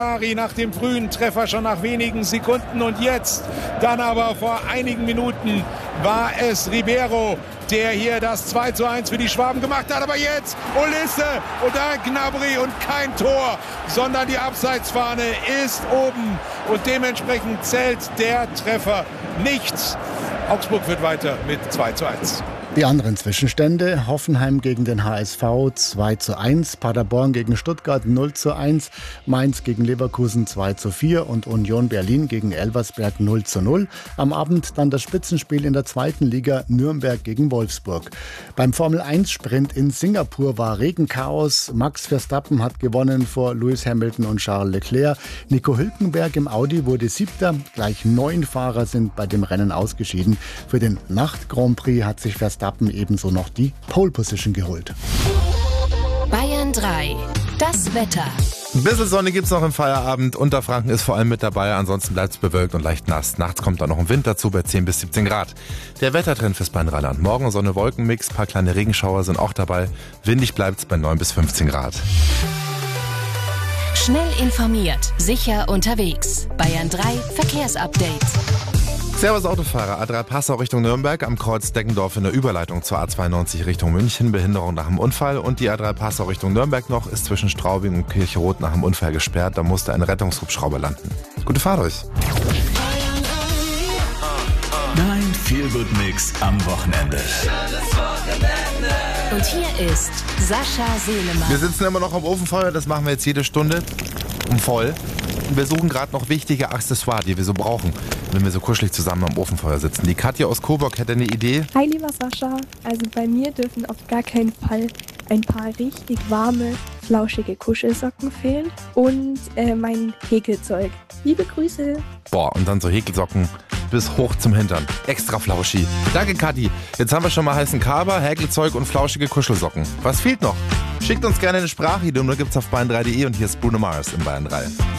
Nach dem frühen Treffer schon nach wenigen Sekunden und jetzt, dann aber vor einigen Minuten, war es Ribeiro, der hier das 2:1 für die Schwaben gemacht hat. Aber jetzt Ulisse und dann Gnabry und kein Tor, sondern die Abseitsfahne ist oben und dementsprechend zählt der Treffer nicht. Augsburg führt weiter mit 2:1. Die anderen Zwischenstände: Hoffenheim gegen den HSV 2:1, Paderborn gegen Stuttgart 0:1, Mainz gegen Leverkusen 2:4 und Union Berlin gegen Elversberg 0:0. Am Abend dann das Spitzenspiel in der zweiten Liga, Nürnberg gegen Wolfsburg. Beim Formel-1-Sprint in Singapur war Regenchaos. Max Verstappen hat gewonnen vor Lewis Hamilton und Charles Leclerc. Nico Hülkenberg im Audi wurde 7. Gleich 9 Fahrer sind bei dem Rennen ausgeschieden. Für den Nacht-Grand Prix hat sich Verstappen ebenso noch die Pole Position geholt. Bayern 3. Das Wetter. Ein bisschen Sonne gibt's noch im Feierabend. Unterfranken ist vor allem mit dabei, ansonsten bleibt's bewölkt und leicht nass. Nachts kommt dann noch ein Wind dazu bei 10 bis 17 Grad. Der Wettertrend fürs Rheinland. Morgen Sonne-Wolken-Mix, paar kleine Regenschauer sind auch dabei. Windig bleibt's bei 9 bis 15 Grad. Schnell informiert, sicher unterwegs. Bayern 3 Verkehrsupdate. Servus Autofahrer, A3 Passau Richtung Nürnberg, am Kreuz Deggendorf in der Überleitung zur A92 Richtung München, Behinderung nach dem Unfall. Und die A3 Passau Richtung Nürnberg noch, ist zwischen Straubing und Kircherot nach dem Unfall gesperrt, da musste ein Rettungshubschrauber landen. Gute Fahrt euch. Dein Feel-Good-Mix am Wochenende. Und hier ist Sascha Selemann. Wir sitzen immer noch am Ofenfeuer, das machen wir jetzt jede Stunde voll. Und wir suchen gerade noch wichtige Accessoires, die wir so brauchen, wenn wir so kuschelig zusammen am Ofenfeuer sitzen. Die Katja aus Coburg hätte eine Idee. Hi lieber Sascha, also bei mir dürfen auf gar keinen Fall ein paar richtig warme, flauschige Kuschelsocken fehlen und mein Häkelzeug. Liebe Grüße. Boah, und dann so Häkelsocken bis hoch zum Hintern. Extra flauschi. Danke Kathi. Jetzt haben wir schon mal heißen Kaba, Häkelzeug und flauschige Kuschelsocken. Was fehlt noch? Schickt uns gerne eine Sprachidee, gibt's auf bayern3.de und hier ist Bruno Mars in Bayern 3.